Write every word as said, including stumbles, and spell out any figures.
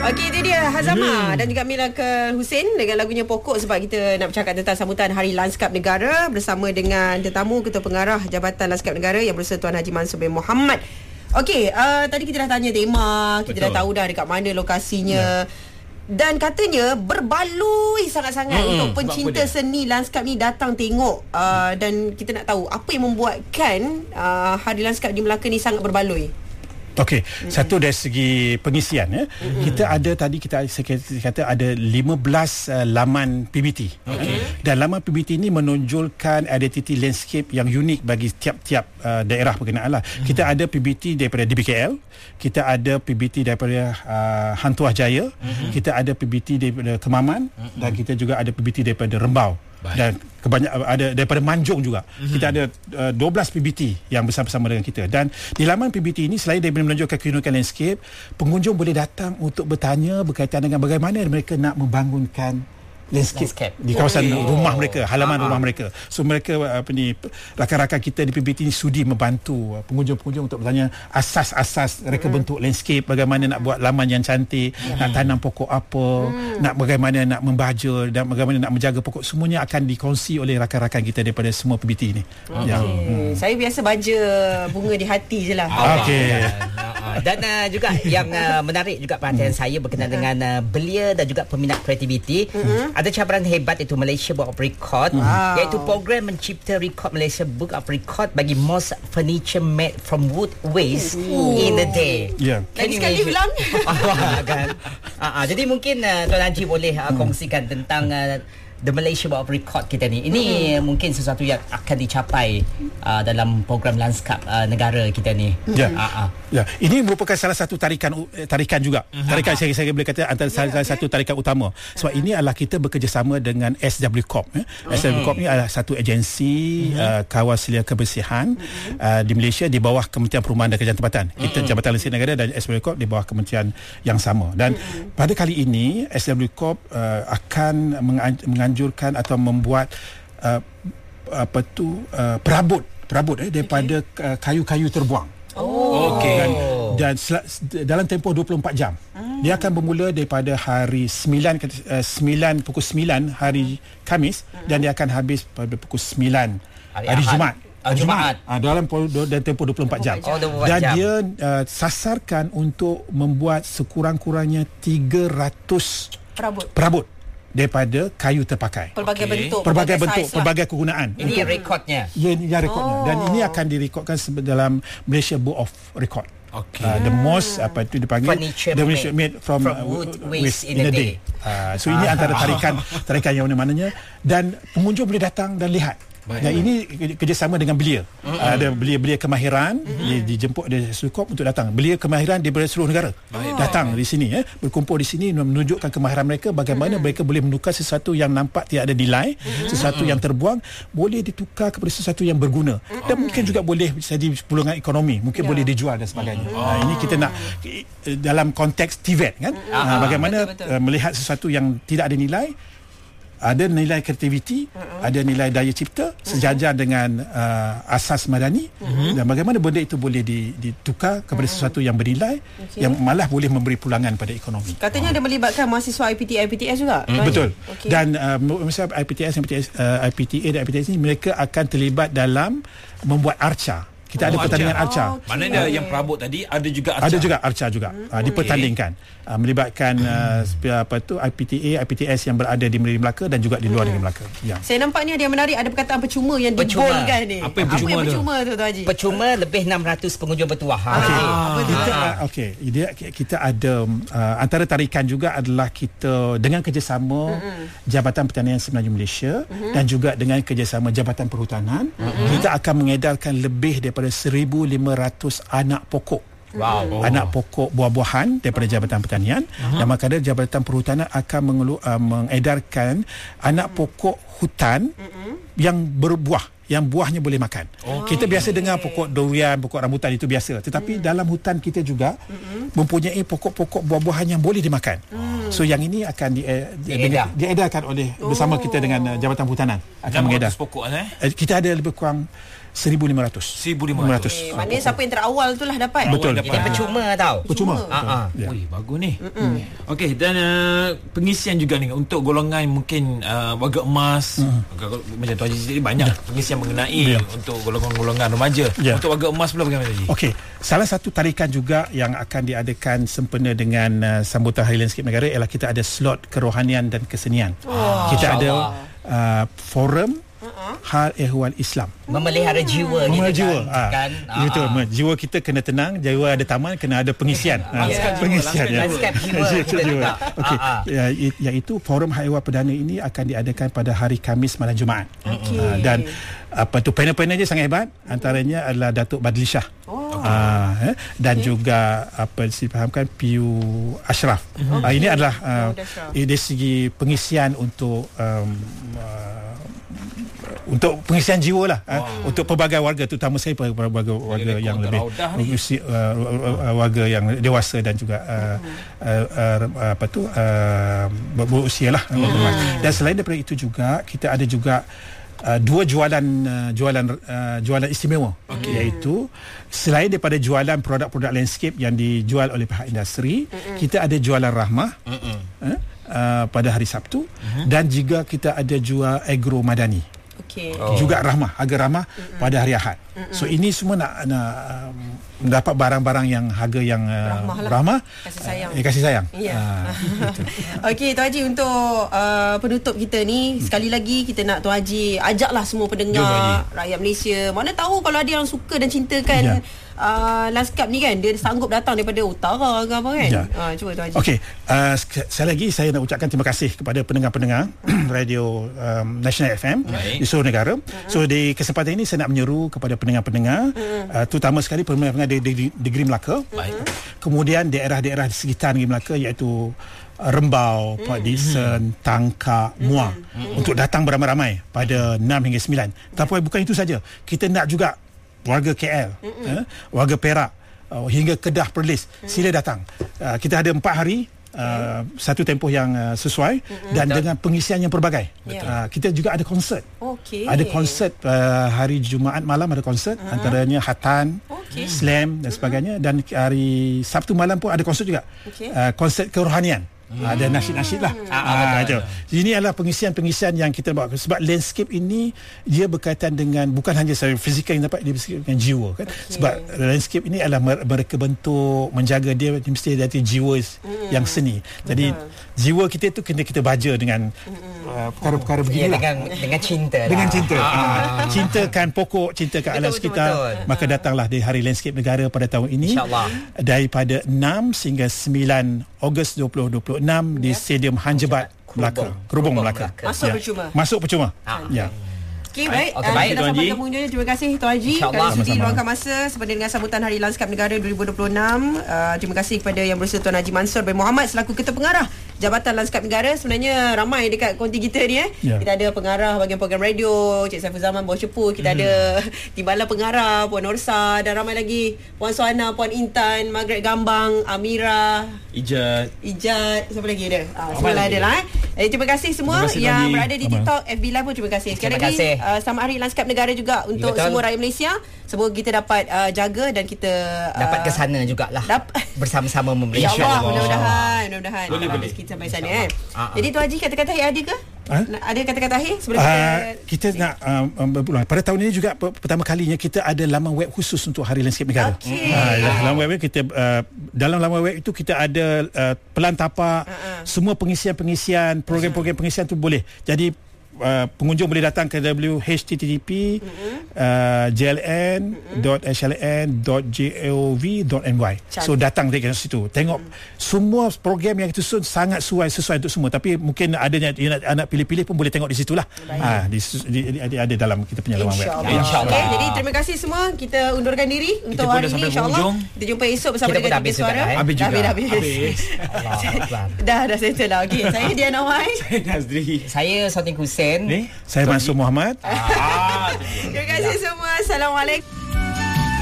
Okey, itu dia Hazama hmm. dan juga Miracle Hussein dengan lagunya Pokok, sebab kita nak bercakap tentang sambutan Hari Lanskap Negara bersama dengan tetamu Ketua Pengarah Jabatan Lanskap Negara yang berusaha Tuan Haji Mansur bin Mohamad. Okey, uh, tadi kita dah tanya tema, kita Betul. dah tahu dah dekat mana lokasinya. Ya. Dan katanya berbaloi sangat-sangat hmm, untuk pencinta seni lanskap ni datang tengok, uh, dan kita nak tahu apa yang membuatkan uh, Hari Lanskap di Melaka ni sangat berbaloi. Okey, mm-hmm. satu dari segi pengisian ya. Mm-hmm. Kita ada tadi kita kata ada lima belas uh, laman P B T. Okay. Dan laman P B T ini menonjolkan identiti landscape yang unik bagi tiap-tiap uh, daerah berkenaan lah. Mm-hmm. Kita ada P B T daripada D B K L, kita ada P B T daripada uh, Hang Tuah Jaya, mm-hmm. kita ada P B T daripada Kemaman, mm-hmm. dan kita juga ada P B T daripada Rembau. Baik. Dan kebanyakan ada daripada Manjung juga. Mm-hmm. Kita ada uh, dua belas P B T yang bersama-sama dengan kita. Dan di laman P B T ini selain daripada menunjukkan keunikan landscape, pengunjung boleh datang untuk bertanya berkaitan dengan bagaimana mereka nak membangunkan landscape, landscape. di kawasan oh. rumah mereka, halaman uh-huh. rumah mereka. So mereka apa ni, rakan-rakan kita di P B T ni sudi membantu pengunjung-pengunjung untuk bertanya asas-asas reka mm. bentuk landscape, bagaimana nak buat laman yang cantik, mm. nak tanam pokok apa, mm. nak bagaimana nak membaja dan bagaimana nak menjaga pokok, semuanya akan dikongsi oleh rakan-rakan kita daripada semua P B T ni. Okay. Ya. Hmm. Saya biasa baja bunga di hati je lah. Okey. Dan uh, juga yang uh, menarik juga perhatian hmm. saya berkenaan dengan uh, belia dan juga peminat kreativiti. Hmm. Ada cabaran hebat itu Malaysia Book of Record, wow. iaitu program mencipta rekod Malaysia Book of Record bagi most furniture made from wood waste Ooh. in a day. Yeah. Lagi sekali ulang. kan? uh, uh, jadi mungkin uh, Tuan Haji boleh uh, kongsikan tentang uh, The Malaysia Book of Record kita ni. Ini mm-hmm. mungkin sesuatu yang akan dicapai uh, dalam program lanskap uh, negara kita ni. Ya. Yeah. Uh, uh. Ya, ini merupakan salah satu tarikan tarikan juga. Mm-hmm. Tarikan saya saya boleh kata antara yeah, salah okay. satu tarikan utama. Sebab uh-huh. ini adalah kita bekerjasama dengan S W Corp. Eh. Uh-huh. S W Corp ni adalah satu agensi uh-huh. uh, kawal selia kebersihan uh-huh. uh, di Malaysia di bawah Kementerian Perumahan dan Kerajaan Tempatan. Kita uh-huh. Jabatan Lanskap Negara dan S W Corp di bawah kementerian yang sama. Dan uh-huh. pada kali ini S W Corp uh, akan menganjurkan atau membuat uh, apa tu uh, perabot perabot eh daripada okay. uh, kayu-kayu terbuang. Oh. Okey. Dan, dan sel- dalam tempoh dua puluh empat jam. Hmm. Dia akan bermula daripada hari sembilan uh, sembilan pukul sembilan hari Khamis hmm. dan dia akan habis pada pukul sembilan hari, hari Jumaat. Oh, Jumaat. Ah, dalam dan tempoh dua puluh empat jam. Oh, dua puluh empat dan jam. dia uh, sasarkan untuk membuat sekurang-kurangnya tiga ratus perabot. Perabot daripada kayu terpakai. Pelbagai okay. bentuk, pelbagai bentuk, lah. pelbagai kegunaan. Ini untuk, rekodnya. Ya, ini rekodnya. Oh. Dan ini akan direkodkan dalam Malaysia Book of Record. Okay. Uh, the most apa itu dipanggil furniture the made made from, from uh, wood waste in, in a day. day. Uh, so ini antara tarikan tarikan yang mana-mananya, dan pengunjung boleh datang dan lihat. Baik. Dan ini kerjasama dengan belia. Mm-hmm. Ada belia-belia kemahiran mm-hmm. dijemput dari Sukop untuk datang. Belia kemahiran daripada seluruh negara Baik. datang di sini eh, berkumpul di sini menunjukkan kemahiran mereka, bagaimana mm-hmm. mereka boleh menukar sesuatu yang nampak tidak ada nilai, mm-hmm. sesuatu yang terbuang boleh ditukar kepada sesuatu yang berguna. Mm-hmm. Dan mungkin juga boleh jadi pulungan ekonomi, mungkin yeah. boleh dijual dan sebagainya. Mm-hmm. Nah, ini kita nak dalam konteks T V E T kan. Mm-hmm. Nah, bagaimana betul, betul. melihat sesuatu yang tidak ada nilai, ada nilai kreativiti, uh-huh. ada nilai daya cipta uh-huh. sejajar dengan uh, asas madani, uh-huh. dan bagaimana benda itu boleh ditukar kepada uh-huh. sesuatu yang bernilai, okay. yang malah boleh memberi pulangan pada ekonomi. Katanya uh-huh. ada melibatkan mahasiswa I P T I, I P T S juga. Hmm. Betul. Okay. Dan uh, misalnya I P T S, I P T S, uh, I P T A dan I P T S ini mereka akan terlibat dalam membuat arca. Kita oh, ada pertandingan arca. Oh, okay. Maknanya yang perabot tadi ada juga arca. Ada juga arca juga. Hmm. Uh, dipertandingkan. Uh, melibatkan uh, apa tu I P T A, I P T S yang berada di Negeri Melaka dan juga di luar Negeri Melaka. Ya. Saya nampak ni ada yang menarik, ada perkataan percuma yang dibolkan ni. Apa yang percuma, apa yang percuma tu, Tuan Haji? Percuma lebih enam ratus pengunjung bertuah. Okey. Ah. Kita uh, okey. Dia kita ada uh, antara tarikan juga adalah kita dengan kerjasama mm-hmm. Jabatan Pertanian Semenanjung Malaysia mm-hmm. dan juga dengan kerjasama Jabatan Perhutanan, mm-hmm. kita akan mengedarkan lebih daripada seribu lima ratus anak pokok. Wow. Anak pokok buah-buahan daripada Jabatan Pertanian, uh-huh. dan maka Jabatan Perhutanan akan mengelu, uh, mengedarkan anak pokok hutan uh-huh. yang berbuah, yang buahnya boleh makan. Oh, kita okay. biasa dengar pokok durian, pokok rambutan itu biasa. Tetapi mm. dalam hutan kita juga mm-hmm. mempunyai pokok-pokok buah-buahan yang boleh dimakan. Mm. So yang ini akan di, eh, diedar. diedarkan oleh oh. bersama kita dengan uh, Jabatan Perhutanan akan mengedar. Pokok eh? Kita ada lebih kurang seribu lima ratus. seribu lima ratus. Okay, maknanya siapa yang terawal tu lah dapat. Betul. Dapat. Dia percuma tau. Percuma. Ah, ah. Ya. Ui, bagus ni. Mm-mm. Okey, dan uh, pengisian juga ni untuk golongan mungkin uh, warga emas. Mm. Macam tu Haji Zidri banyak yeah. pengisian mengenai yeah. untuk golongan-golongan remaja. Yeah. Untuk warga emas pula bagaimana Haji? Okey, salah satu tarikan juga yang akan diadakan sempena dengan uh, sambutan Hari Landscape Negara ialah kita ada slot kerohanian dan kesenian. Oh. Kita ada uh, forum Uh-huh. hal ehwal Islam, memelihara jiwa memelihara kita jiwa kan, kan? Ah. Betul, ah. jiwa kita kena tenang, jiwa ada taman kena ada pengisian. ah. yeah. Pengisian ya. jiwa. Okey, ah, ah. ya, iaitu forum hal ehwal perdana ini akan diadakan pada hari Khamis malam Jumaat. Okay. Ah, dan apa tu panel-panel dia sangat hebat, antaranya adalah Datuk Badli Shah. Oh. Ah, eh, dan okay. juga apa difahamkan P U Ashraf. Mm-hmm. Ah, ini adalah uh, dari segi pengisian untuk um, uh, untuk pengisian jiwa lah, wow. untuk pelbagai warga, terutama saya pelbagai warga, warga yang lebih usia, uh, warga yang dewasa dan juga uh, uh, uh, apa tu uh, berusia lah. Hmm. Dan selain daripada itu juga kita ada juga uh, dua jualan uh, jualan uh, jualan istimewa, okay. iaitu selain daripada jualan produk-produk landscape yang dijual oleh pihak industri, mm-mm. kita ada jualan rahmah uh, uh, pada hari Sabtu, mm-hmm. dan juga kita ada jual agro madani. Okay. Oh. Juga rahmah, harga rahmah mm-hmm. pada hari Ahad. Mm-hmm. So ini semua nak nak um, mendapat barang-barang yang harga yang uh, rahmah, lah. rahmah kasih sayang. Uh, kasih sayang. Yeah. Uh, Okey, Tuan Haji, untuk uh, penutup kita ni, hmm. sekali lagi kita nak Tuan Haji ajaklah semua pendengar, rakyat Malaysia, mana tahu kalau ada yang suka dan cintakan yeah. Uh, lanskap ni kan, dia sanggup datang daripada utara ke apa kan. Ya. Uh, cuba Tuan Haji. Okey, uh, sekali lagi saya nak ucapkan terima kasih kepada pendengar-pendengar radio um, National F M di seluruh negara. Uh-huh. So di kesempatan ini saya nak menyeru kepada pendengar-pendengar, uh-huh. uh, terutama sekali pendengar-pendengar di, di, di Negeri Melaka. Uh-huh. Kemudian daerah-daerah di sekitar Negeri Melaka, iaitu Rembau, mm. Port Dickson, mm. Tangkak, Muar, mm. untuk datang beramai-ramai pada enam hingga sembilan. Tapi bukan itu saja, kita nak juga warga K L, eh, warga Perak, uh, hingga Kedah, Perlis, mm. sila datang. Uh, kita ada empat hari, uh, mm. satu tempoh yang uh, sesuai, mm-hmm. dan Betul. dengan pengisian yang pelbagai. Uh, kita juga ada konsert. Okay. Ada konsert uh, hari Jumaat malam, ada konsert, uh-huh. antaranya Hatan, okay. Slam dan sebagainya. Dan hari Sabtu malam pun ada konsert juga. Okay. Uh, konsert kerohanian. Hmm. Ada nasyid-nasyid lah. Ah, ah, ini adalah pengisian-pengisian yang kita buat. Sebab landscape ini dia berkaitan dengan bukan hanya secara fizikal yang dapat, dia berkaitan dengan jiwa kan. Okay. Sebab landscape ini adalah mereka bentuk, menjaga dia mesti dari jiwa hmm. yang seni. Jadi hmm. jiwa kita itu kena kita baja dengan hmm. uh, perkara-perkara begini ya, lah. Dengan, dengan cinta lah. Dengan cinta. Ah. Ah. Cintakan pokok, cintakan alam sekitar. Betul. Maka datanglah di Hari Landscape Negara pada tahun ini. InsyaAllah. Daripada enam sehingga sembilan Ogos dua ribu dua puluh enam di Stadium Hanjebat Melaka, Kerubung Melaka. Masuk ya. percuma. Masuk percuma. Ah. Ya. Okey, baik. Okay, baik, Tuan Haji. Terima kasih Tuan Haji kerana sudi luangkan masa sempena dengan sambutan Hari Lanskap Negara dua ribu dua puluh enam. Uh, terima kasih kepada Yang Berhormat Tuan Haji Mansor bin Mohamad selaku Ketua Pengarah Jabatan Lanskap Negara. Sebenarnya ramai dekat konti kita ni eh. Yeah. Kita ada pengarah bahagian program radio, Cik Saiful Zaman, Bawah Cepu. Kita hmm. ada Timbalan Pengarah, Puan Norsa, dan ramai lagi. Puan Suhana, Puan Intan, Margaret Gambang, Amira, Ijat. Ijat, siapa lagi ada? Ah, semua lah ada lah eh. eh. Terima kasih semua terima kasih yang lagi. berada di TikTok, F B Live pun terima kasih. Sekali lagi uh, selamat Hari Lanskap Negara juga untuk Betul. semua rakyat Malaysia. Semoga kita dapat uh, jaga dan kita uh, dapat ke sana jugalah. Dap- bersama-sama memberi. InsyaAllah, mudah-mudahan, mudah-mudahan. Boleh-boleh kita sampai sana eh. Uh-huh. Jadi Tuan Haji, kata-kata akhir ada ke? Ha? Ada kata-kata akhir sebelum uh, kita kita nak um, berulang. Pada tahun ini juga pertama kalinya kita ada laman web khusus untuk Hari Landscape Negara. Okay. Uh, laman web kita uh, dalam laman web itu kita ada uh, pelan tapak, uh-huh. semua pengisian-pengisian, program-program pengisian tu boleh. Jadi Uh, pengunjung boleh datang ke w h t t p uh, j l n dot s l n dot gov dot n y. So datang dekat situ tengok mm. semua program yang kita susun sangat sesuai sesuai untuk semua, tapi mungkin adanya nak, anak pilih-pilih pun boleh tengok di situlah. Ah di, di, di, di ada dalam kita punya laman web. Insyaallah. Okay, jadi terima kasih semua, kita undurkan diri untuk kita hari ini insyaallah. Kita jumpa esok bersama kita dengan Tiga Suara. Habis juga. Dah habis. Dah dah settle lah. Okey, saya Diana Wai. Saya Nazri. Saya Soting Hussein. Hussein. Ni? Saya Mansur Muhammad. Ah. Terima kasih semua. Assalamualaikum.